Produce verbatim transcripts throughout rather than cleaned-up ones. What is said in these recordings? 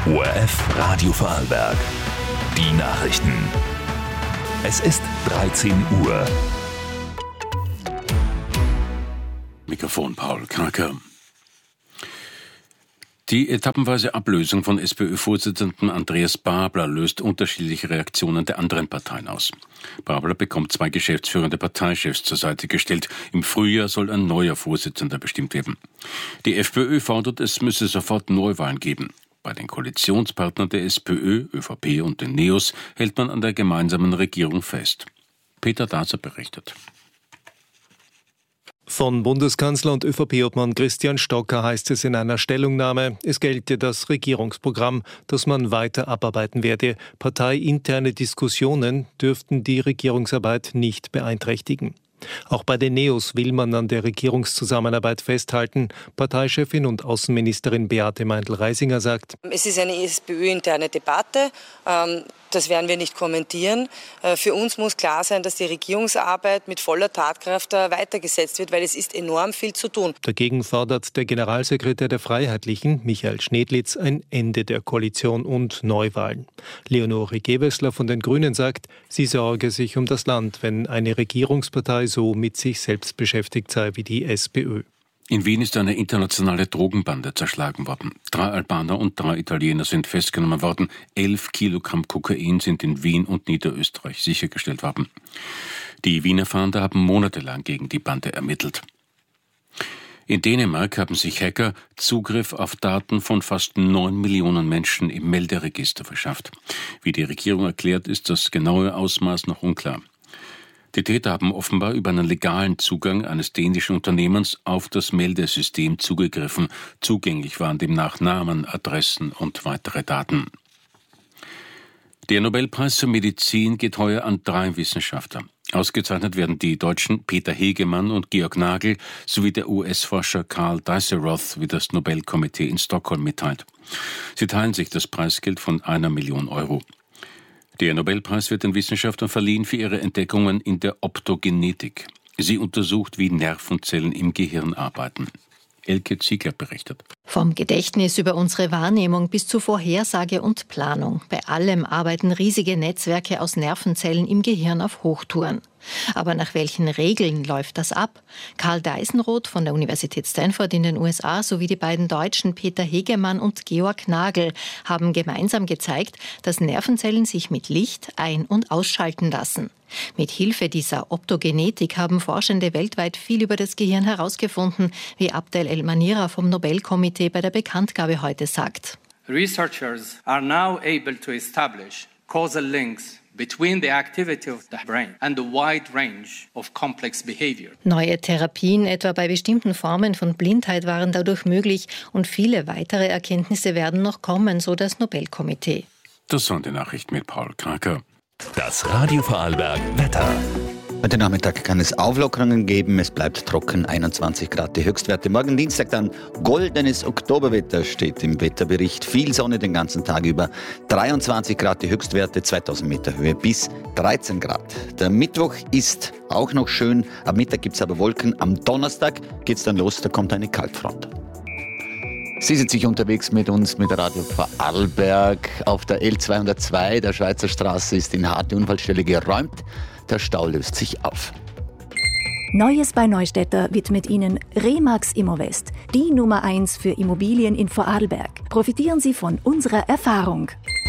O R F Radio Vorarlberg. Die Nachrichten. Es ist dreizehn Uhr. Mikrofon Paul Knacker. Die etappenweise Ablösung von SPÖ-Vorsitzenden Andreas Babler löst unterschiedliche Reaktionen der anderen Parteien aus. Babler bekommt zwei geschäftsführende Parteichefs zur Seite gestellt. Im Frühjahr soll ein neuer Vorsitzender bestimmt werden. Die FPÖ fordert, es müsse sofort Neuwahlen geben. Bei den Koalitionspartnern der SPÖ, ÖVP und den Neos hält man an der gemeinsamen Regierung fest. Peter Daser berichtet. Von Bundeskanzler und ÖVP-Obmann Christian Stocker heißt es in einer Stellungnahme, es gelte das Regierungsprogramm, das man weiter abarbeiten werde. Parteiinterne Diskussionen dürften die Regierungsarbeit nicht beeinträchtigen. Auch bei den Neos will man an der Regierungszusammenarbeit festhalten. Parteichefin und Außenministerin Beate Meindl-Reisinger sagt: Es ist eine SPÖ-interne Debatte. Das werden wir nicht kommentieren. Für uns muss klar sein, dass die Regierungsarbeit mit voller Tatkraft weitergesetzt wird, weil es ist enorm viel zu tun. Dagegen fordert der Generalsekretär der Freiheitlichen, Michael Schnedlitz, ein Ende der Koalition und Neuwahlen. Leonore Gewessler von den Grünen sagt, sie sorge sich um das Land, wenn eine Regierungspartei so mit sich selbst beschäftigt sei wie die SPÖ. In Wien ist eine internationale Drogenbande zerschlagen worden. Drei Albaner und drei Italiener sind festgenommen worden. Elf Kilogramm Kokain sind in Wien und Niederösterreich sichergestellt worden. Die Wiener Fahnder haben monatelang gegen die Bande ermittelt. In Dänemark haben sich Hacker Zugriff auf Daten von fast neun Millionen Menschen im Melderegister verschafft. Wie die Regierung erklärt, ist das genaue Ausmaß noch unklar. Die Täter haben offenbar über einen legalen Zugang eines dänischen Unternehmens auf das Meldesystem zugegriffen. Zugänglich waren demnach Namen, Adressen und weitere Daten. Der Nobelpreis für Medizin geht heuer an drei Wissenschaftler. Ausgezeichnet werden die Deutschen Peter Hegemann und Georg Nagel sowie der U S-Forscher Karl Dijsselroth, wie das Nobelkomitee in Stockholm mitteilt. Sie teilen sich das Preisgeld von einer Million Euro. Der Nobelpreis wird den Wissenschaftlern verliehen für ihre Entdeckungen in der Optogenetik. Sie untersucht, wie Nervenzellen im Gehirn arbeiten. Elke Ziegler berichtet. Vom Gedächtnis über unsere Wahrnehmung bis zu Vorhersage und Planung. Bei allem arbeiten riesige Netzwerke aus Nervenzellen im Gehirn auf Hochtouren. Aber nach welchen Regeln läuft das ab? Karl Dijsselroth von der Universität Stanford in den U S A sowie die beiden Deutschen Peter Hegemann und Georg Nagel haben gemeinsam gezeigt, dass Nervenzellen sich mit Licht ein- und ausschalten lassen. Mit Hilfe dieser Optogenetik haben Forschende weltweit viel über das Gehirn herausgefunden, wie Abdel El-Manira vom Nobelkomitee bei der Bekanntgabe heute sagt. Researchers are now able to establish causal links between the activity of the brain and the wide range of complex behavior. Neue Therapien, etwa bei bestimmten Formen von Blindheit, waren dadurch möglich und viele weitere Erkenntnisse werden noch kommen, so das Nobelkomitee. Das waren die Nachrichten mit Paul Knacker. Das Radio Vorarlberg Wetter. Heute Nachmittag kann es Auflockerungen geben. Es bleibt trocken, einundzwanzig Grad die Höchstwerte. Morgen Dienstag dann goldenes Oktoberwetter steht im Wetterbericht. Viel Sonne den ganzen Tag über. dreiundzwanzig Grad die Höchstwerte, zweitausend Meter Höhe bis dreizehn Grad. Der Mittwoch ist auch noch schön. Am Mittag gibt es aber Wolken. Am Donnerstag geht es dann los, da kommt eine Kaltfront. Sie sind sich unterwegs mit uns, mit Radio Vorarlberg. Auf der L zweihundertzwei der Schweizer Straße ist in harte Unfallstelle geräumt. Der Stau löst sich auf. Neues bei Neustädter wird mit Ihnen Remax Immovest, die Nummer eins für Immobilien in Vorarlberg. Profitieren Sie von unserer Erfahrung.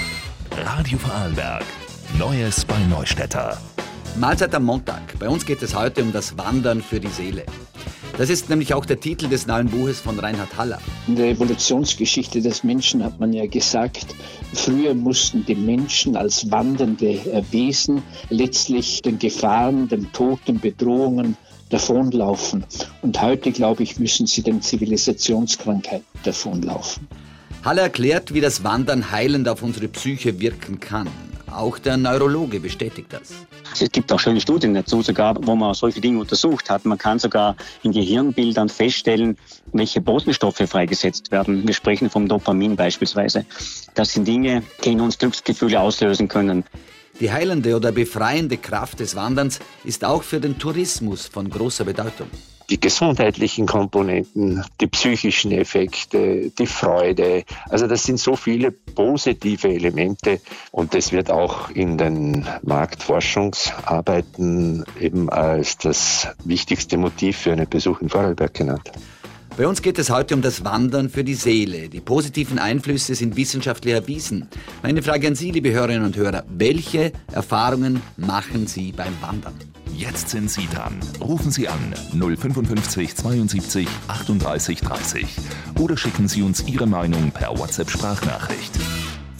Radio Vorarlberg. Neues bei Neustädter. Mahlzeit am Montag. Bei uns geht es heute um das Wandern für die Seele. Das ist nämlich auch der Titel des neuen Buches von Reinhard Haller. In der Evolutionsgeschichte des Menschen hat man ja gesagt, früher mussten die Menschen als wandernde Wesen letztlich den Gefahren, dem Tod, den Bedrohungen davonlaufen. Und heute, glaube ich, müssen sie den Zivilisationskrankheiten davonlaufen. Haller erklärt, wie das Wandern heilend auf unsere Psyche wirken kann. Auch der Neurologe bestätigt das. Es gibt auch schöne Studien dazu, sogar, wo man solche Dinge untersucht hat. Man kann sogar in Gehirnbildern feststellen, welche Botenstoffe freigesetzt werden. Wir sprechen vom Dopamin beispielsweise. Das sind Dinge, die in uns Glücksgefühle auslösen können. Die heilende oder befreiende Kraft des Wanderns ist auch für den Tourismus von großer Bedeutung. die gesundheitlichen Komponenten, die psychischen Effekte, die Freude. Also das sind so viele positive Elemente und das wird auch in den Marktforschungsarbeiten eben als das wichtigste Motiv für einen Besuch in Vorarlberg genannt. Bei uns geht es heute um das Wandern für die Seele. Die positiven Einflüsse sind wissenschaftlich erwiesen. Meine Frage an Sie, liebe Hörerinnen und Hörer, welche Erfahrungen machen Sie beim Wandern? Jetzt sind Sie dran. Rufen Sie an null fünfundfünfzig zweiundsiebzig achtunddreißig dreißig oder schicken Sie uns Ihre Meinung per WhatsApp-Sprachnachricht.